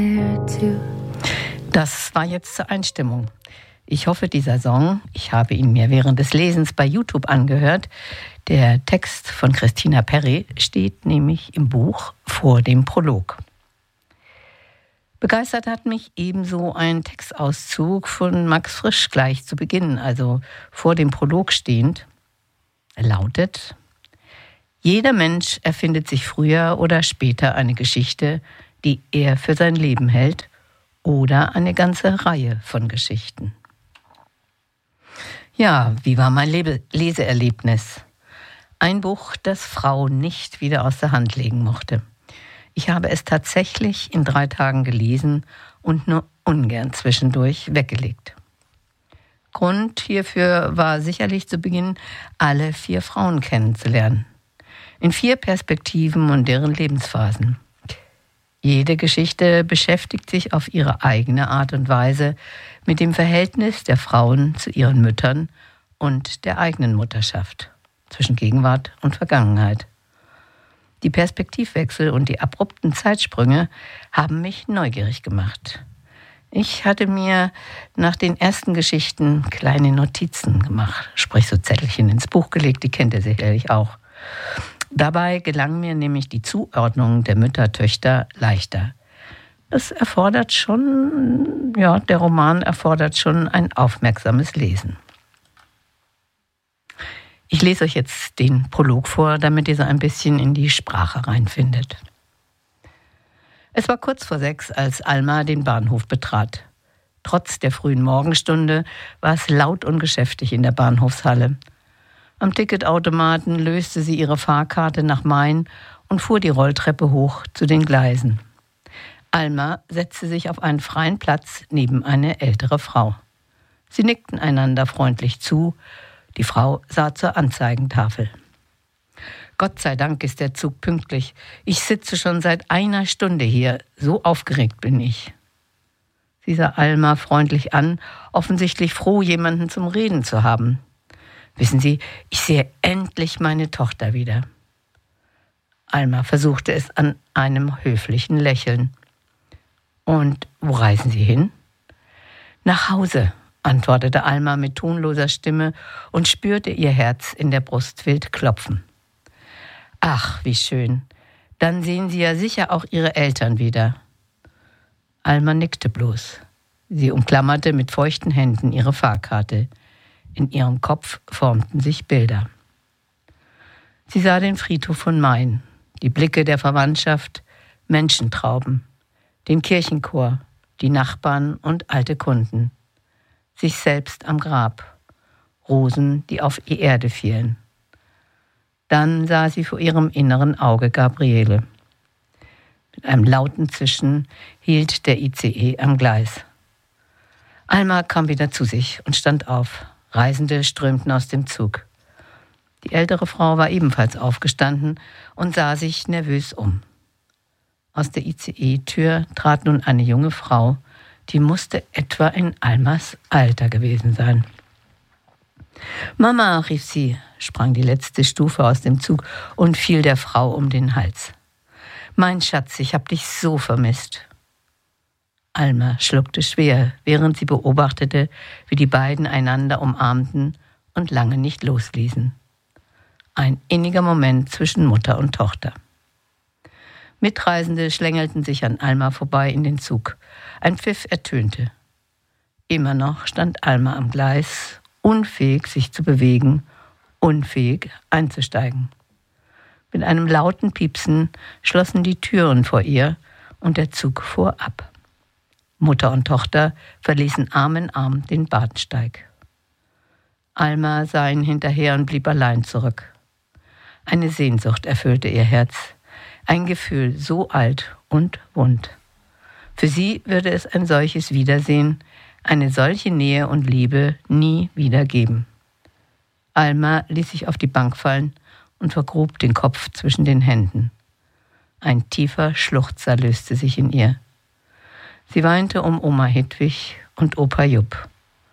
Das war jetzt zur Einstimmung. Ich hoffe, dieser Song, ich habe ihn mir während des Lesens bei YouTube angehört. Der Text von Christina Perry steht nämlich im Buch vor dem Prolog. Begeistert hat mich ebenso ein Textauszug von Max Frisch gleich zu Beginn, also vor dem Prolog stehend. Er lautet: Jeder Mensch erfindet sich früher oder später eine Geschichte, die er für sein Leben hält, oder eine ganze Reihe von Geschichten. Ja, wie war mein Leseerlebnis? Ein Buch, das Frau nicht wieder aus der Hand legen mochte. Ich habe es tatsächlich in 3 Tagen gelesen und nur ungern zwischendurch weggelegt. Grund hierfür war sicherlich zu Beginn, alle 4 Frauen kennenzulernen. In 4 Perspektiven und deren Lebensphasen. Jede Geschichte beschäftigt sich auf ihre eigene Art und Weise mit dem Verhältnis der Frauen zu ihren Müttern und der eigenen Mutterschaft, zwischen Gegenwart und Vergangenheit. Die Perspektivwechsel und die abrupten Zeitsprünge haben mich neugierig gemacht. Ich hatte mir nach den ersten Geschichten kleine Notizen gemacht, sprich so Zettelchen ins Buch gelegt, die kennt ihr sicherlich auch. Dabei gelang mir nämlich die Zuordnung der Mütter-Töchter leichter. Das erfordert schon, der Roman erfordert schon ein aufmerksames Lesen. Ich lese euch jetzt den Prolog vor, damit ihr so ein bisschen in die Sprache reinfindet. Es war kurz vor 6, als Alma den Bahnhof betrat. Trotz der frühen Morgenstunde war es laut und geschäftig in der Bahnhofshalle. Am Ticketautomaten löste sie ihre Fahrkarte nach Main und fuhr die Rolltreppe hoch zu den Gleisen. Alma setzte sich auf einen freien Platz neben eine ältere Frau. Sie nickten einander freundlich zu. Die Frau sah zur Anzeigentafel. Gott sei Dank ist der Zug pünktlich. Ich sitze schon seit 1 Stunde hier. So aufgeregt bin ich. Sie sah Alma freundlich an, offensichtlich froh, jemanden zum Reden zu haben. Wissen Sie, ich sehe endlich meine Tochter wieder. Alma versuchte es an einem höflichen Lächeln. Und wo reisen Sie hin? Nach Hause, antwortete Alma mit tonloser Stimme und spürte ihr Herz in der Brust wild klopfen. Ach, wie schön. Dann sehen Sie ja sicher auch Ihre Eltern wieder. Alma nickte bloß. Sie umklammerte mit feuchten Händen ihre Fahrkarte. In ihrem Kopf formten sich Bilder. Sie sah den Friedhof von Main, die Blicke der Verwandtschaft, Menschentrauben, den Kirchenchor, die Nachbarn und alte Kunden, sich selbst am Grab, Rosen, die auf die Erde fielen. Dann sah sie vor ihrem inneren Auge Gabriele. Mit einem lauten Zischen hielt der ICE am Gleis. Alma kam wieder zu sich und stand auf. Reisende strömten aus dem Zug. Die ältere Frau war ebenfalls aufgestanden und sah sich nervös um. Aus der ICE-Tür trat nun eine junge Frau, die musste etwa in Almas Alter gewesen sein. »Mama«, rief sie, sprang die letzte Stufe aus dem Zug und fiel der Frau um den Hals. »Mein Schatz, ich hab dich so vermisst.« Alma schluckte schwer, während sie beobachtete, wie die beiden einander umarmten und lange nicht losließen. Ein inniger Moment zwischen Mutter und Tochter. Mitreisende schlängelten sich an Alma vorbei in den Zug. Ein Pfiff ertönte. Immer noch stand Alma am Gleis, unfähig sich zu bewegen, unfähig einzusteigen. Mit einem lauten Piepsen schlossen die Türen vor ihr und der Zug fuhr ab. Mutter und Tochter verließen Arm in Arm den Bahnsteig. Alma sah ihnen hinterher und blieb allein zurück. Eine Sehnsucht erfüllte ihr Herz, ein Gefühl so alt und wund. Für sie würde es ein solches Wiedersehen, eine solche Nähe und Liebe nie wieder geben. Alma ließ sich auf die Bank fallen und vergrub den Kopf zwischen den Händen. Ein tiefer Schluchzer löste sich in ihr. Sie weinte um Oma Hedwig und Opa Jupp.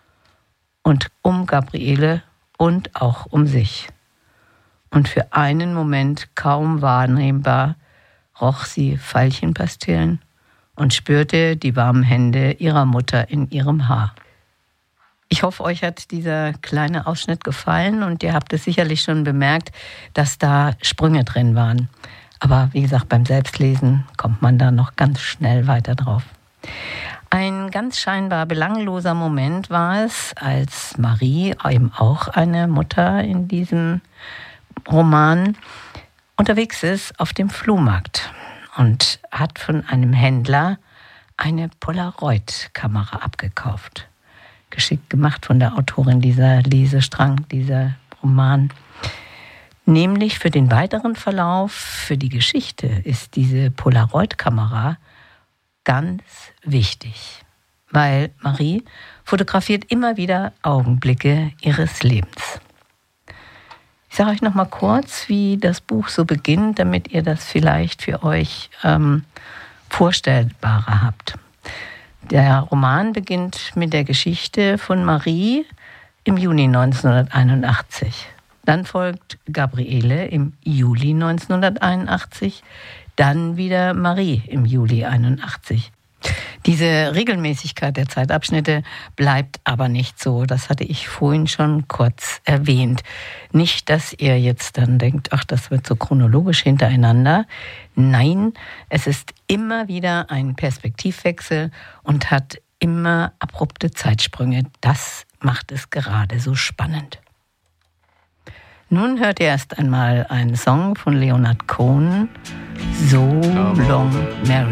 Und um Gabriele und auch um sich. Und für einen Moment kaum wahrnehmbar roch sie Veilchenpastillen und spürte die warmen Hände ihrer Mutter in ihrem Haar. Ich hoffe, euch hat dieser kleine Ausschnitt gefallen und ihr habt es sicherlich schon bemerkt, dass da Sprünge drin waren. Aber wie gesagt, beim Selbstlesen kommt man da noch ganz schnell weiter drauf. Ein ganz scheinbar belangloser Moment war es, als Marie, eben auch eine Mutter in diesem Roman, unterwegs ist auf dem Flohmarkt und hat von einem Händler eine Polaroid-Kamera abgekauft. Geschickt gemacht von der Autorin dieser Lesestrang, dieser Roman. Nämlich für den weiteren Verlauf, für die Geschichte ist diese Polaroid-Kamera ganz wichtig. Weil Marie fotografiert immer wieder Augenblicke ihres Lebens. Ich sage euch noch mal kurz, wie das Buch so beginnt, damit ihr das vielleicht für euch vorstellbarer habt. Der Roman beginnt mit der Geschichte von Marie im Juni 1981. Dann folgt Gabriele im Juli 1981, dann wieder Marie im Juli 81. Diese Regelmäßigkeit der Zeitabschnitte bleibt aber nicht so. Das hatte ich vorhin schon kurz erwähnt. Nicht, dass ihr jetzt dann denkt, ach, das wird so chronologisch hintereinander. Nein, es ist immer wieder ein Perspektivwechsel und hat immer abrupte Zeitsprünge. Das macht es gerade so spannend. Nun hört ihr erst einmal einen Song von Leonard Cohen, So Long Mary.